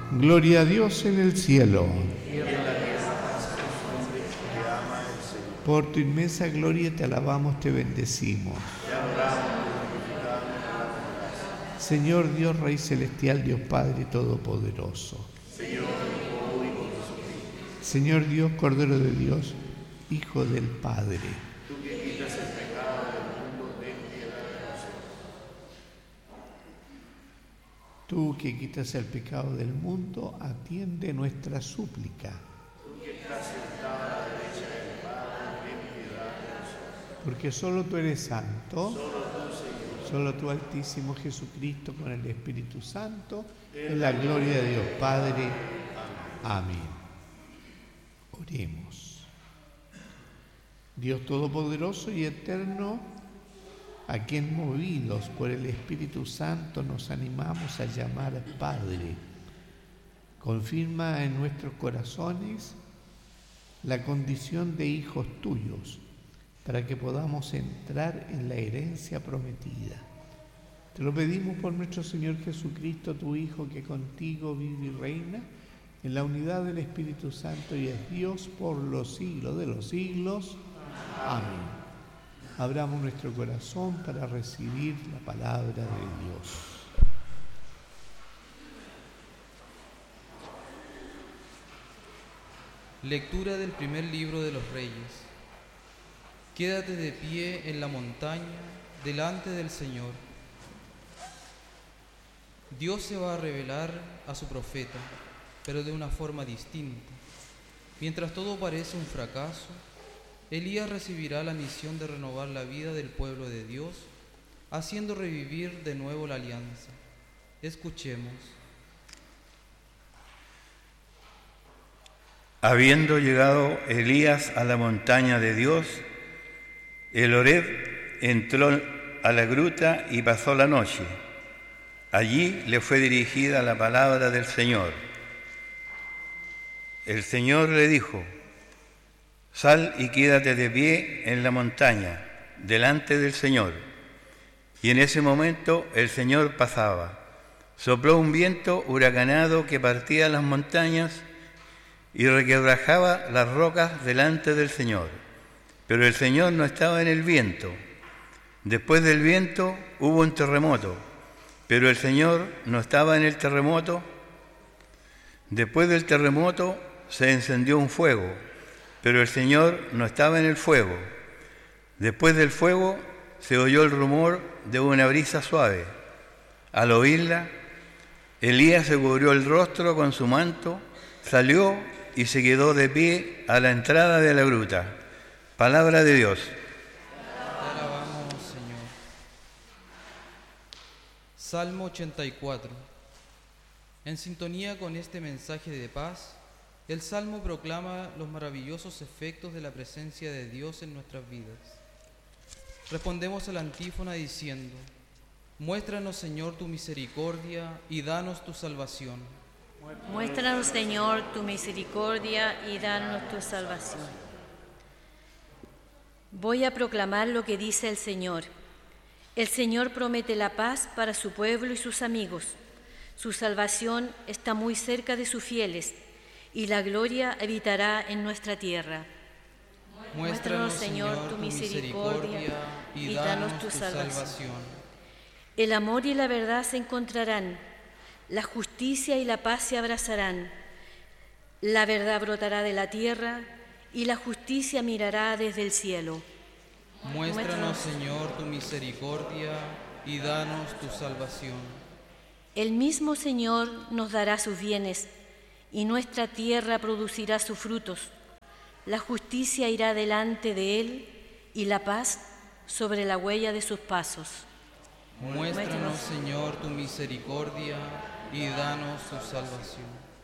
Gloria a Dios en el cielo. Por tu inmensa gloria te alabamos, te bendecimos. Señor Dios, Rey Celestial, Dios Padre Todopoderoso. Señor Dios, Cordero de Dios, Hijo del Padre. Tú que quitas el pecado del mundo, ten piedad de nosotros. Tú que quitas el pecado del mundo, atiende nuestra súplica. Tú que estás sentada a la derecha del Padre, ten piedad de nosotros. Porque solo tú eres santo, Solo tú, Señor, solo tú, Altísimo Jesucristo, con el Espíritu Santo, en la gloria de Dios Padre. Amén. Oremos. Dios Todopoderoso y Eterno, a quien movidos por el Espíritu Santo nos animamos a llamar Padre, confirma en nuestros corazones la condición de hijos tuyos, para que podamos entrar en la herencia prometida. Te lo pedimos por nuestro Señor Jesucristo, tu Hijo, que contigo vive y reina en la unidad del Espíritu Santo y es Dios por los siglos de los siglos. Amén. Abramos nuestro corazón para recibir la palabra de Dios. Lectura del primer libro de los Reyes. Quédate de pie en la montaña delante del Señor. Dios se va a revelar a su profeta, pero de una forma distinta. Mientras todo parece un fracaso, Elías recibirá la misión de renovar la vida del pueblo de Dios, haciendo revivir de nuevo la alianza. Escuchemos. Habiendo llegado Elías a la montaña de Dios, el Horeb, entró a la gruta y pasó la noche. Allí le fue dirigida la palabra del Señor. El Señor le dijo: sal y quédate de pie en la montaña, delante del Señor. Y en ese momento el Señor pasaba. Sopló un viento huracanado que partía las montañas y requebrajaba las rocas delante del Señor. Pero el Señor no estaba en el viento. Después del viento hubo un terremoto, pero el Señor no estaba en el terremoto. Después del terremoto se encendió un fuego, pero el Señor no estaba en el fuego. Después del fuego se oyó el rumor de una brisa suave. Al oírla, Elías se cubrió el rostro con su manto, salió y se quedó de pie a la entrada de la gruta. Palabra de Dios. Te alabamos, Señor. Salmo 84. En sintonía con este mensaje de paz, el Salmo proclama los maravillosos efectos de la presencia de Dios en nuestras vidas. Respondemos a la antífona diciendo: muéstranos, Señor, tu misericordia y danos tu salvación. Muéstranos, Señor, tu misericordia y danos tu salvación. Voy a proclamar lo que dice el Señor. El Señor promete la paz para su pueblo y sus amigos. Su salvación está muy cerca de sus fieles, y la gloria habitará en nuestra tierra. Muéstranos, Señor, tu misericordia y danos tu salvación. El amor y la verdad se encontrarán, la justicia y la paz se abrazarán. La verdad brotará de la tierra y la justicia mirará desde el cielo. Muéstranos, Señor, tu misericordia y danos tu salvación. El mismo Señor nos dará sus bienes, y nuestra tierra producirá sus frutos. La justicia irá delante de él, y la paz sobre la huella de sus pasos. Muéstranos, Señor, tu misericordia y danos tu salvación.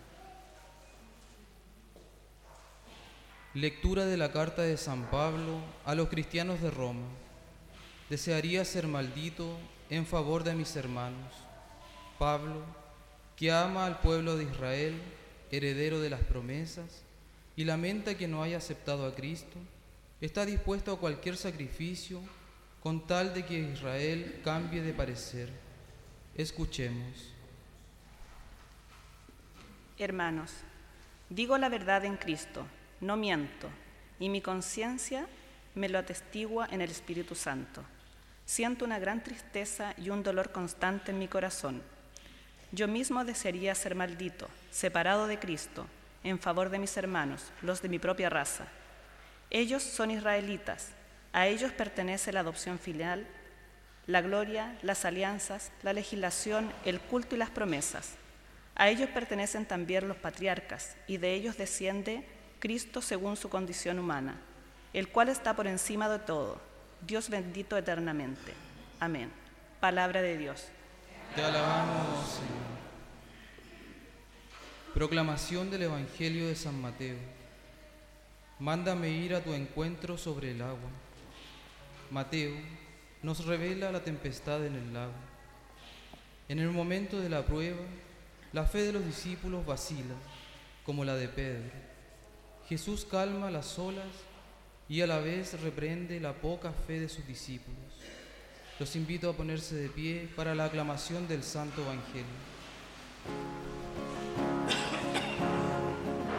Lectura de la carta de San Pablo a los cristianos de Roma. Desearía ser maldito en favor de mis hermanos. Pablo, que ama al pueblo de Israel, heredero de las promesas, y lamenta que no haya aceptado a Cristo, está dispuesto a cualquier sacrificio con tal de que Israel cambie de parecer. Escuchemos. Hermanos, digo la verdad en Cristo, no miento, y mi conciencia me lo atestigua en el Espíritu Santo. Siento una gran tristeza y un dolor constante en mi corazón. Yo mismo desearía ser maldito, separado de Cristo, en favor de mis hermanos, los de mi propia raza. Ellos son israelitas, a ellos pertenece la adopción filial, la gloria, las alianzas, la legislación, el culto y las promesas. A ellos pertenecen también los patriarcas, y de ellos desciende Cristo según su condición humana, el cual está por encima de todo, Dios bendito eternamente. Amén. Palabra de Dios. Te alabamos, Señor. Proclamación del Evangelio de San Mateo. Mándame ir a tu encuentro sobre el agua. Mateo nos revela la tempestad en el lago. En el momento de la prueba, la fe de los discípulos vacila, como la de Pedro. Jesús calma las olas y a la vez reprende la poca fe de sus discípulos. Los invito a ponerse de pie para la aclamación del Santo Evangelio.